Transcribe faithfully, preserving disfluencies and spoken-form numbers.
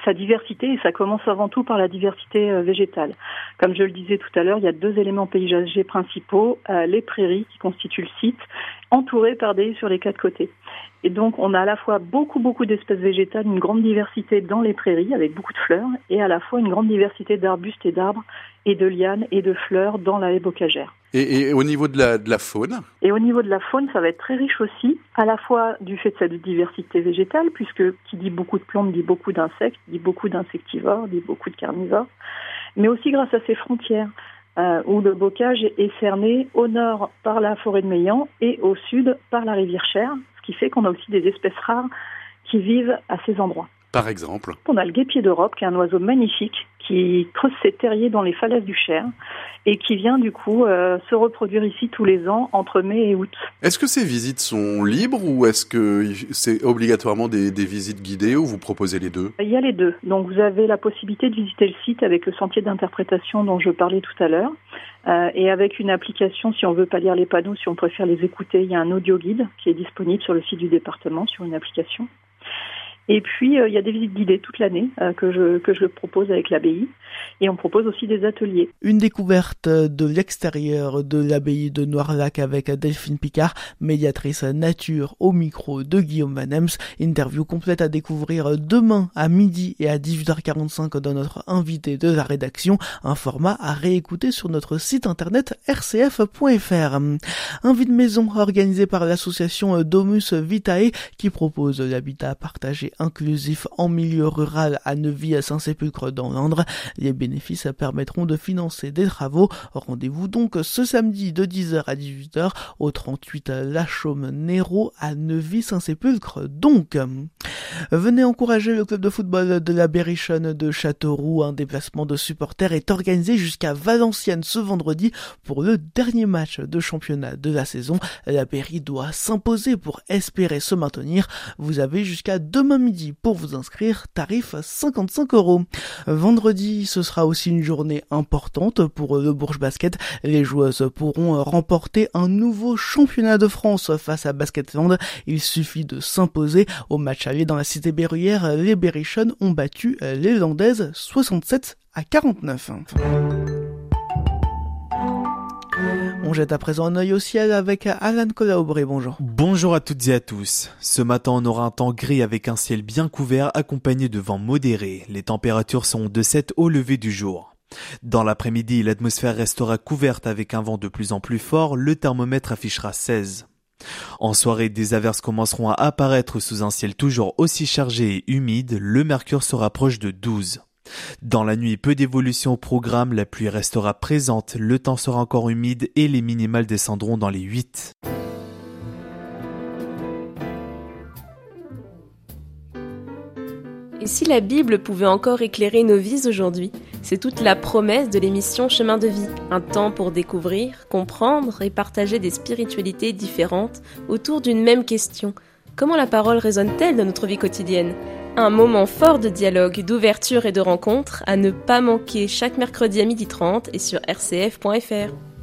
sa diversité, et ça commence avant tout par la diversité euh, végétale. Comme je le disais tout à l'heure, il y a deux éléments paysagers principaux, euh, les prairies qui constituent le site, entourées par des haies sur les quatre côtés. Et donc, on a à la fois beaucoup, beaucoup d'espèces végétales, une grande diversité dans les prairies avec beaucoup de fleurs, et à la fois une grande diversité d'arbustes et d'arbres, et de lianes et de fleurs dans la haie bocagère. Et, et au niveau de la, de la faune ? Et au niveau de la faune, ça va être très riche aussi, à la fois du fait de cette diversité végétale, puisque qui dit beaucoup de plantes dit beaucoup d'insectes, dit beaucoup d'insectivores, dit beaucoup de carnivores, mais aussi grâce à ses frontières, euh, où le bocage est cerné au nord par la forêt de Meillan et au sud par la rivière Cher, ce qui fait qu'on a aussi des espèces rares qui vivent à ces endroits. Par exemple ? On a le guêpier d'Europe, qui est un oiseau magnifique, qui creuse ses terriers dans les falaises du Cher et qui vient du coup euh, se reproduire ici tous les ans entre mai et août. Est-ce que ces visites sont libres ou est-ce que c'est obligatoirement des, des visites guidées ou vous proposez les deux ? Il y a les deux. Donc vous avez la possibilité de visiter le site avec le sentier d'interprétation dont je parlais tout à l'heure euh, et avec une application, si on veut pas lire les panneaux, si on préfère les écouter, il y a un audio guide qui est disponible sur le site du département sur une application. Et puis, euh, il y a des visites guidées toute l'année euh, que je que je propose avec l'abbaye. Et on propose aussi des ateliers. Une découverte de l'extérieur de l'abbaye de Noirlac avec Delphine Picard, médiatrice nature au micro de Guillaume Van Ems. Interview complète à découvrir demain à midi et à dix-huit heures quarante-cinq dans notre invité de la rédaction. Un format à réécouter sur notre site internet r c f point f r. Un vide maison organisé par l'association Domus Vitae qui propose l'habitat partagé inclusif en milieu rural à Neuvy-Saint-Sépulcre dans l'Indre. Les bénéfices permettront de financer des travaux. Rendez-vous donc ce samedi de dix heures à dix-huit heures au trente-huit La Chaume-Néraud à Neuvy-Saint-Sépulcre. Donc, venez encourager le club de football de la Berrichonne de Châteauroux. Un déplacement de supporters est organisé jusqu'à Valenciennes ce vendredi pour le dernier match de championnat de la saison. La Berry doit s'imposer pour espérer se maintenir. Vous avez jusqu'à demain midi pour vous inscrire, tarif cinquante-cinq euros. Vendredi, ce sera aussi une journée importante pour le Bourges Basket. Les joueuses pourront remporter un nouveau championnat de France face à Basketland. Il suffit de s'imposer. Au match aller dans la cité berruyère, les Berrichonnes ont battu les Landaises soixante-sept à quarante-neuf. On jette à présent un œil au ciel avec Alan Colaubré, bonjour. Bonjour à toutes et à tous. Ce matin, on aura un temps gris avec un ciel bien couvert accompagné de vents modérés. Les températures sont de sept au lever du jour. Dans l'après-midi, l'atmosphère restera couverte avec un vent de plus en plus fort. Le thermomètre affichera seize. En soirée, des averses commenceront à apparaître sous un ciel toujours aussi chargé et humide. Le mercure se rapproche de douze. Dans la nuit, peu d'évolution au programme, la pluie restera présente, le temps sera encore humide et les minimales descendront dans les huit. Et si la Bible pouvait encore éclairer nos vies aujourd'hui ? C'est toute la promesse de l'émission Chemin de vie, un temps pour découvrir, comprendre et partager des spiritualités différentes autour d'une même question. Comment la parole résonne-t-elle dans notre vie quotidienne ? Un moment fort de dialogue, d'ouverture et de rencontre à ne pas manquer chaque mercredi à midi trente et sur r c f point f r.